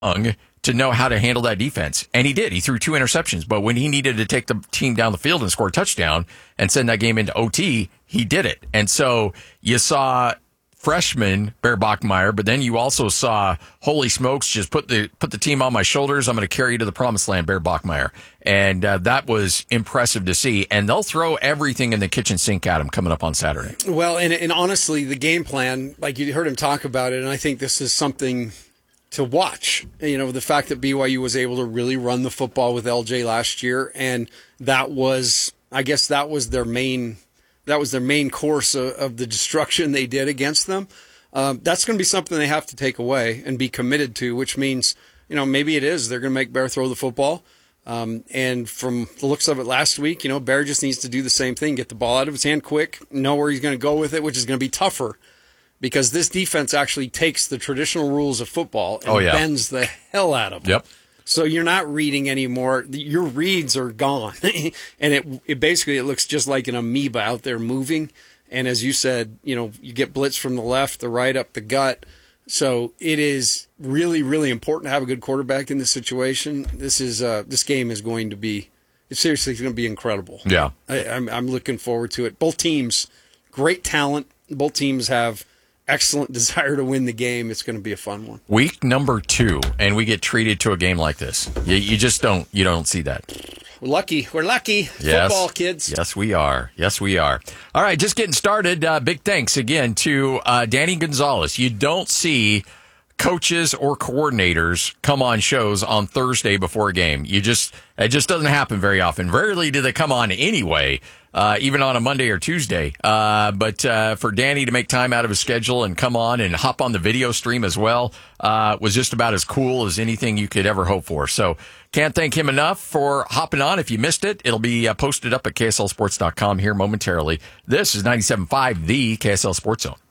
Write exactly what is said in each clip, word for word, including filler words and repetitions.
to know how to handle that defense. And he did. He threw two interceptions. But when he needed to take the team down the field and score a touchdown and send that game into O T, he did it. And so you saw freshman Bear Bachmeier, but then you also saw, holy smokes, just put the put the team on my shoulders. I'm going to carry you to the promised land, Bear Bachmeier. And uh, that was impressive to see. And they'll throw everything in the kitchen sink at him coming up on Saturday. Well, and, and honestly, the game plan, like you heard him talk about it, and I think this is something to watch. You know, the fact that B Y U was able to really run the football with L J last year, and that was, I guess that was their main, that was their main course of, of the destruction they did against them. Um, that's going to be something they have to take away and be committed to, which means, you know, maybe it is, they're going to make Bear throw the football. Um, and from the looks of it last week, you know, Bear just needs to do the same thing, get the ball out of his hand quick, know where he's going to go with it, which is going to be tougher. Because this defense actually takes the traditional rules of football and oh, yeah. bends the hell out of them. Yep. So you're not reading anymore. Your reads are gone. And it, it basically it looks just like an amoeba out there moving. And as you said, you know, you get blitz from the left, the right, up the gut. So it is really, really important to have a good quarterback in this situation. This is uh, this game is going to be, it's seriously going to be incredible. Yeah. I, I'm, I'm looking forward to it. Both teams, great talent. Both teams have excellent desire to win the game. It's going to be a fun one. Week number two, and we get treated to a game like this. You, you just don't. You don't see that. We're lucky. We're lucky. Yes. Football, kids. Yes, we are. Yes, we are. All right, just getting started. Uh, big thanks again to uh, Danny Gonzalez. You don't see coaches or coordinators come on shows on Thursday before a game. You just it just doesn't happen very often. Rarely do they come on anyway. Uh, even on a Monday or Tuesday. Uh, but, uh, for Danny to make time out of his schedule and come on and hop on the video stream as well, uh, was just about as cool as anything you could ever hope for. So can't thank him enough for hopping on. If you missed it, it'll be uh, posted up at K S L sports dot com here momentarily. This is ninety-seven point five, the K S L Sports Zone.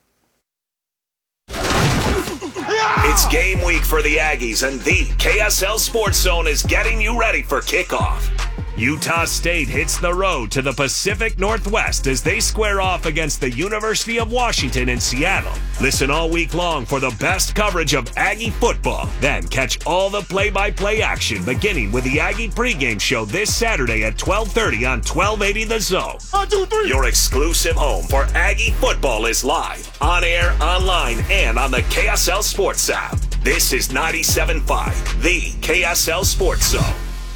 It's game week for the Aggies, and the K S L Sports Zone is getting you ready for kickoff. Utah State hits the road to the Pacific Northwest as they square off against the University of Washington in Seattle. Listen all week long for the best coverage of Aggie football. Then catch all the play-by-play action beginning with the Aggie pregame show this Saturday at twelve thirty on twelve eighty The Zone. One, two, three. Your exclusive home for Aggie football is live, on air, online, and on the K S L Sports app. This is ninety-seven point five, the K S L Sports Zone.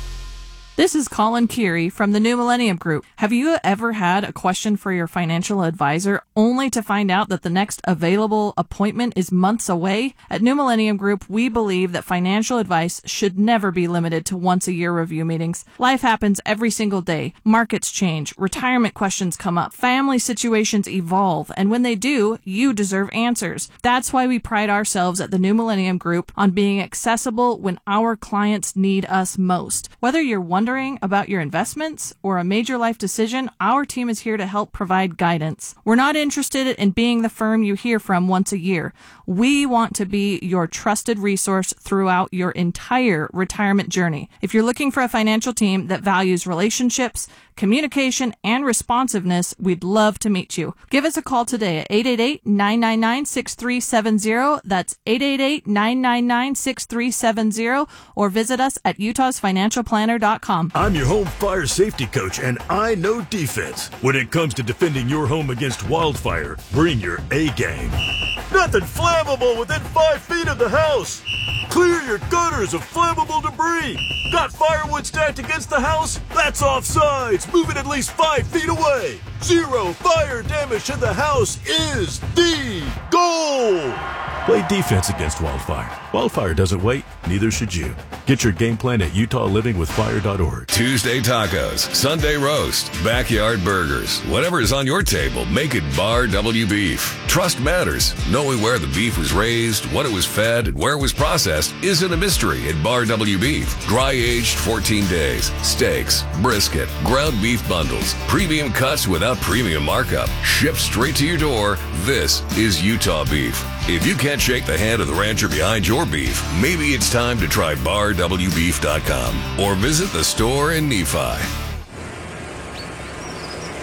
This is Colin Keary from the New Millennium Group. Have you ever had a question for your financial advisor only to find out that the next available appointment is months away? At New Millennium Group, we believe that financial advice should never be limited to once-a-year review meetings. Life happens every single day. Markets change, retirement questions come up, family situations evolve, and when they do, you deserve answers. That's why we pride ourselves at the New Millennium Group on being accessible when our clients need us most. Whether you're one Wondering about your investments or a major life decision, our team is here to help provide guidance. We're not interested in being the firm you hear from once a year. We want to be your trusted resource throughout your entire retirement journey. If you're looking for a financial team that values relationships, communication, and responsiveness, we'd love to meet you. Give us a call today at eight eight eight, nine nine nine, six three seven zero. That's eight eight eight, nine nine nine, six three seven zero, or visit us at utahs financial planner dot com. I'm your home fire safety coach, and I know defense. When it comes to defending your home against wildfire, bring your A game. Nothing flammable within five feet of the house. Clear your gutters of flammable debris. Got firewood stacked against the house? That's offsides. Move it at least five feet away. Zero fire damage to the house is the goal. Play defense against wildfire. Wildfire doesn't wait, neither should you. Get your game plan at utah living with fire dot org. Tuesday tacos, Sunday roast, backyard burgers. Whatever is on your table, make it Bar W Beef. Trust matters. Knowing where the beef was raised, what it was fed, and where it was processed isn't a mystery at Bar W Beef. Dry-aged fourteen days, steaks, brisket, ground beef bundles, premium cuts without premium markup, shipped straight to your door. This is Utah beef. If you can't shake the hand of the rancher behind your beef, maybe it's time to try bar w beef dot com or visit the store in Nephi.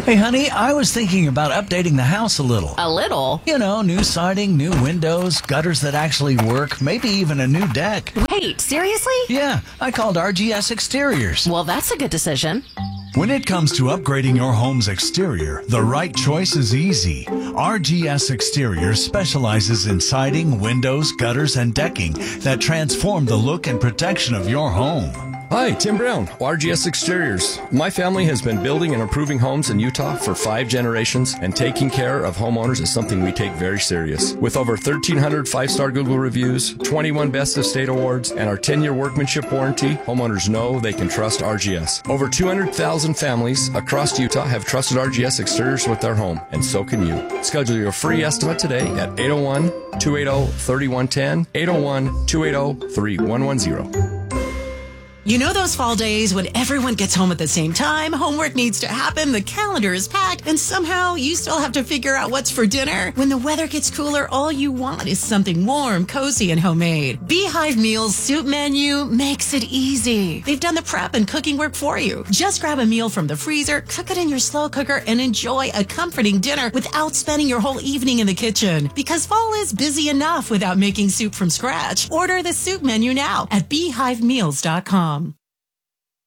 Hey, honey, I was thinking about updating the house a little. A little? You know, new siding, new windows, gutters that actually work, maybe even a new deck. Wait, seriously? Yeah, I called R G S Exteriors. Well, that's a good decision. When it comes to upgrading your home's exterior, the right choice is easy. R G S Exteriors specializes in siding, windows, gutters, and decking that transform the look and protection of your home. Hi, Tim Brown, R G S Exteriors. My family has been building and improving homes in Utah for five generations, and taking care of homeowners is something we take very serious. With over thirteen hundred five-star Google reviews, twenty-one Best of State awards, and our ten-year workmanship warranty, homeowners know they can trust R G S. Over two hundred thousand families across Utah have trusted R G S Exteriors with their home, and so can you. Schedule your free estimate today at eight oh one, two eight oh, three one one zero, eight oh one, two eight oh, three one one zero. You know those fall days when everyone gets home at the same time, homework needs to happen, the calendar is packed, and somehow you still have to figure out what's for dinner? When the weather gets cooler, all you want is something warm, cozy, and homemade. Beehive Meals Soup Menu makes it easy. They've done the prep and cooking work for you. Just grab a meal from the freezer, cook it in your slow cooker, and enjoy a comforting dinner without spending your whole evening in the kitchen. Because fall is busy enough without making soup from scratch. Order the soup menu now at beehive meals dot com.